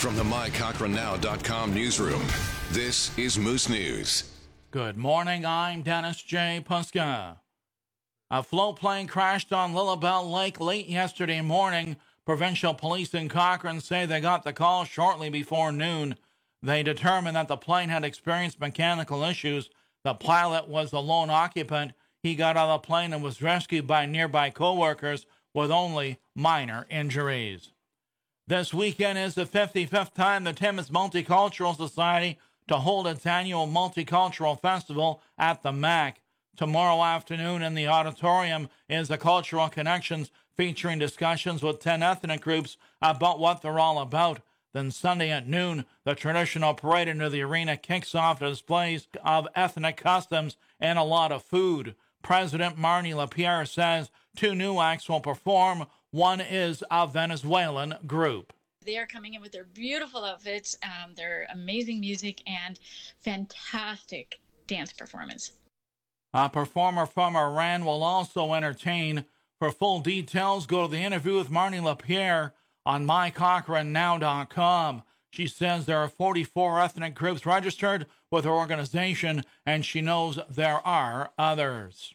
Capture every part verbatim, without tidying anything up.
From the my cochrane now dot com newsroom, this is Moose News. Good morning, I'm Dennis J. Puska. A float plane crashed on Lilibel Lake late yesterday morning. Provincial police in Cochrane say they got the call shortly before noon. They determined that the plane had experienced mechanical issues. The pilot was the lone occupant. He got out of the plane and was rescued by nearby co-workers with only minor injuries. This weekend is the fifty-fifth time the Timmins Multicultural Society to hold its annual Multicultural Festival at the M A C. Tomorrow afternoon in the auditorium is the Cultural Connections, featuring discussions with ten ethnic groups about what they're all about. Then Sunday at noon, the traditional parade into the arena kicks off displays of ethnic customs and a lot of food. President Marnie LaPierre says two new acts will perform. One is a Venezuelan group. They are coming in with their beautiful outfits, um, their amazing music, and fantastic dance performance. A performer from Iran will also entertain. For full details, go to the interview with Marnie LaPierre on my cochrane now dot com. She says there are forty-four ethnic groups registered with her organization, and she knows there are others.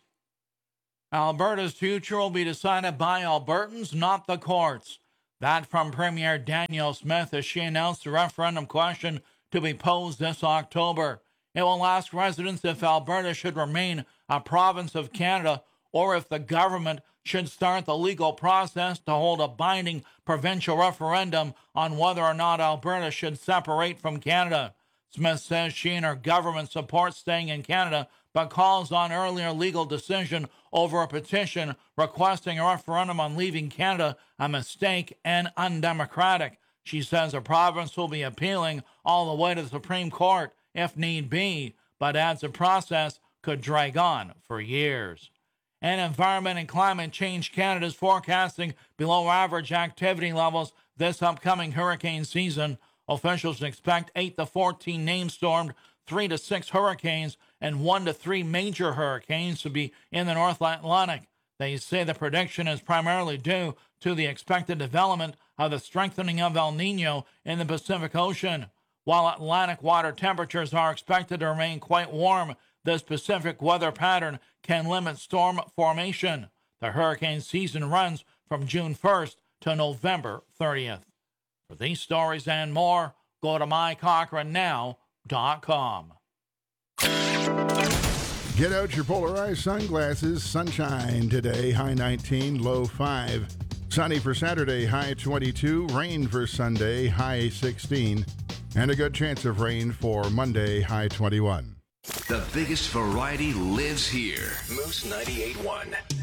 Alberta's future will be decided by Albertans, not the courts. That from Premier Danielle Smith as she announced the referendum question to be posed this October. It will ask residents if Alberta should remain a province of Canada or if the government should start the legal process to hold a binding provincial referendum on whether or not Alberta should separate from Canada. Smith says she and her government support staying in Canada, but calls on earlier legal decision over a petition requesting a referendum on leaving Canada a mistake and undemocratic. She says the province will be appealing all the way to the Supreme Court if need be, but adds the process could drag on for years. And Environment and Climate Change Canada is forecasting below average activity levels this upcoming hurricane season. Officials expect eight to fourteen name-stormed, three to six hurricanes, and one to three major hurricanes to be in the North Atlantic. They say the prediction is primarily due to the expected development of the strengthening of El Nino in the Pacific Ocean. While Atlantic water temperatures are expected to remain quite warm, this Pacific weather pattern can limit storm formation. The hurricane season runs from June first to November thirtieth. For these stories and more, go to my cochrane now dot com. Get out your polarized sunglasses. Sunshine today, high nineteen, low five. Sunny for Saturday, high twenty-two. Rain for Sunday, high sixteen. And a good chance of rain for Monday, high twenty-one. The biggest variety lives here. Moose ninety-eight point one.